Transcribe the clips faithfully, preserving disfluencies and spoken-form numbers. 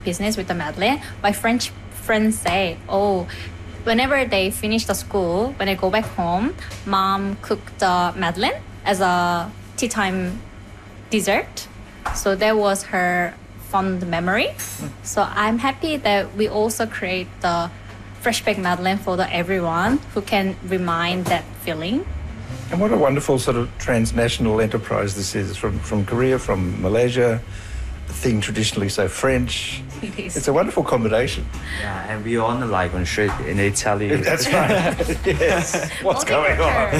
business with the Madeleine. My French friends say, oh, whenever they finish the school, when they go back home, mom cooked the Madeleine as a tea time dessert. So that was her fond memory. So I'm happy that we also create the fresh baked Madeleine for the everyone who can remind that feeling. And what a wonderful sort of transnational enterprise this is, from, from Korea, from Malaysia, a thing traditionally so French. It is. It's a wonderful combination. Yeah, and we on the like on street in Italy. That's right. Yes. What's going on?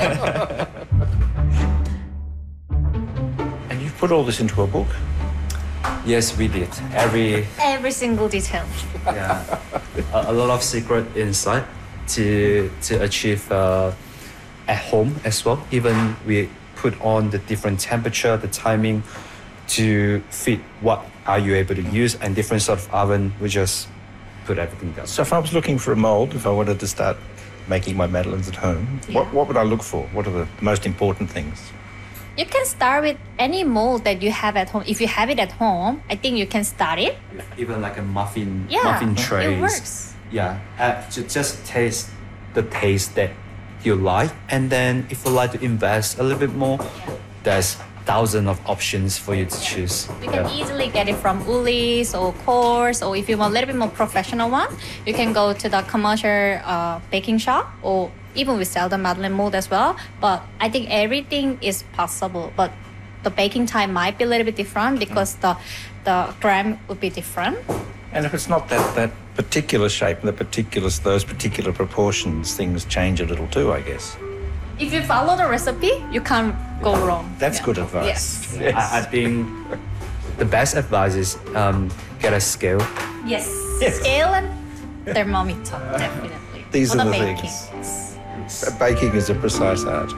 And you've put all this into a book? Yes, we did. Every Every single detail. yeah, a, a lot of secret inside to to achieve uh, at home as well. Even we put on the different temperature, the timing to fit what are you able to use, and different sort of oven. We just put everything down. So if I was looking for a mould, if I wanted to start making my madeleines at home, Yeah. what, what would I look for? What are the most important things? You can start with any mold that you have at home. If you have it at home, I think you can start it. Even like a muffin, Yeah, muffin it trays. works. Yeah, uh, to just taste the taste that you like, and then if you like to invest a little bit more, there's thousands of options for you to choose. You can Yeah. easily get it from Woolies or Coors, or if you want a little bit more professional one, you can go to the commercial uh, baking shop, or even we sell the Madeleine mold as well. But I think everything is possible, but the baking time might be a little bit different because the the gram would be different. And if it's not that, that particular shape and the particular, those particular proportions, things change a little too, I guess. If you follow the recipe, you can't go wrong. That's Yeah. good advice. Yes. Yes. I, I think the best advice is um, get a scale. Yes. Yes. Scale and thermometer, definitely. These For are the baking. things. Yes. Baking is a precise art.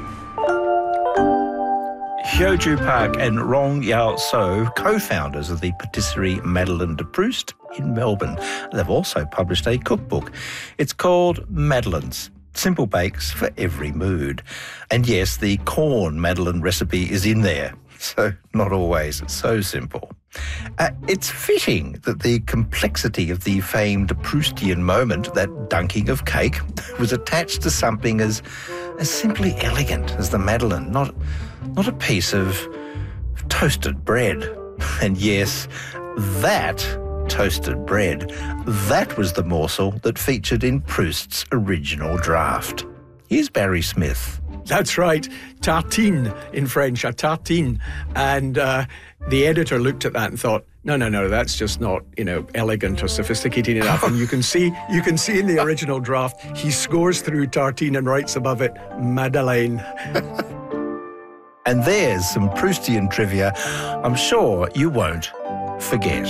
Hyo-Ju Park and Rong Yao So, co-founders of the patisserie Madeleine de Proust in Melbourne. They've also published a cookbook. It's called Madeleines, Simple Bakes for Every Mood. And yes, the corn Madeleine recipe is in there. So not always so simple. Uh, it's fitting that the complexity of the famed Proustian moment, that dunking of cake, was attached to something as, as simply elegant as the Madeleine, not, not a piece of toasted bread. And yes, that toasted bread, that was the morsel that featured in Proust's original draft. Here's Barry Smith. That's right, tartine in French, a tartine. And uh, the editor looked at that and thought, no, no, no, that's just not, you know, elegant or sophisticated enough. And you can see, you can see in the original draft, he scores through tartine and writes above it, Madeleine. And there's some Proustian trivia I'm sure you won't forget.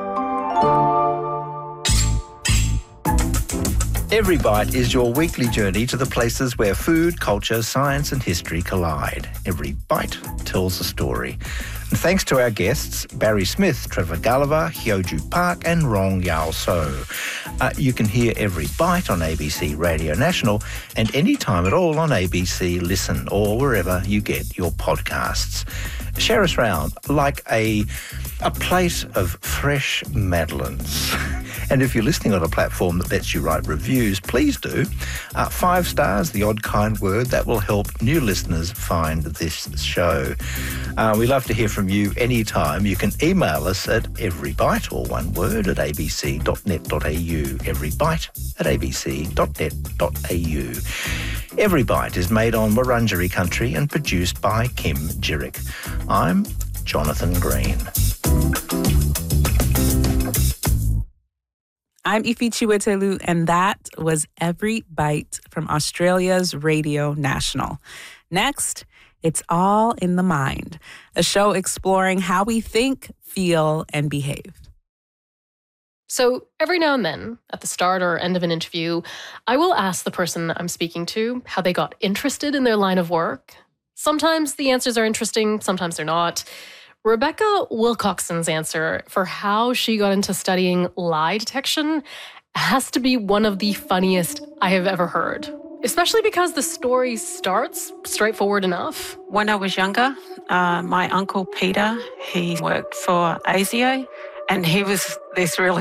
Every Bite is your weekly journey to the places where food, culture, science and history collide. Every bite tells a story. And thanks to our guests, Barry Smith, Trevor Gulliver, Hyo-Ju Park and Rong Yao So. Uh, you can hear Every Bite on A B C Radio National and any time at all on A B C Listen or wherever you get your podcasts. Share us round like a, a plate of fresh madeleines. And if you're listening on a platform that lets you write reviews, please do. Uh, five stars, the odd kind word, that will help new listeners find this show. Uh, we love to hear from you anytime. You can email us at everybite, or one word, at a b c dot net dot a u. Everybite at a b c dot net dot a u. Every Bite is made on Wurundjeri country and produced by Kim Jirick. I'm Jonathan Green. I'm Ifi Chiwetelu, and that was Every Bite from Australia's Radio National. Next, It's All in the Mind, a show exploring how we think, feel, and behave. So every now and then, at the start or end of an interview, I will ask the person I'm speaking to how they got interested in their line of work. Sometimes the answers are interesting, sometimes they're not. Rebecca Wilcoxon's answer for how she got into studying lie detection has to be one of the funniest I have ever heard, especially because the story starts straightforward enough. When I was younger, uh, my uncle Peter, he worked for ASIO, and he was this really